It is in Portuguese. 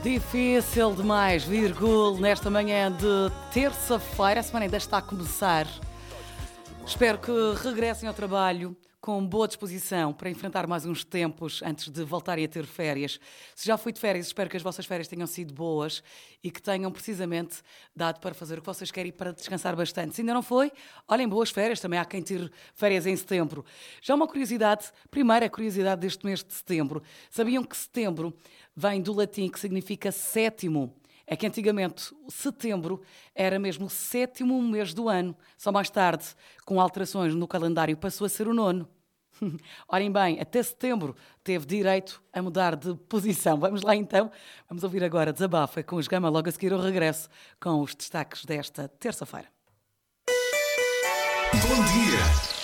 Difícil demais, virgul, nesta manhã de terça-feira. A semana ainda está a começar. Espero que regressem ao trabalho com boa disposição para enfrentar mais uns tempos antes de voltarem a ter férias. Se já fui de férias, espero que as vossas férias tenham sido boas e que tenham precisamente dado para fazer o que vocês querem e para descansar bastante. Se ainda não foi, olhem, boas férias. Também há quem tire férias em setembro. Já uma curiosidade, primeira curiosidade deste mês de setembro. Sabiam que setembro vem do latim, que significa sétimo? É que antigamente setembro era mesmo o sétimo mês do ano. Só mais tarde, com alterações no calendário, passou a ser o nono. Olhem bem, até setembro teve direito a mudar de posição. Vamos lá então, vamos ouvir agora Desabafa com os Gama, logo a seguir o regresso com os destaques desta terça-feira. Bom dia!